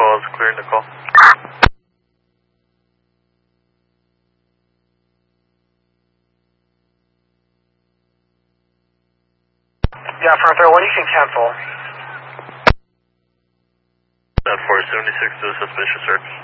call is clearing the call. Yeah, for 1 you can cancel. That 476 to a suspicious search.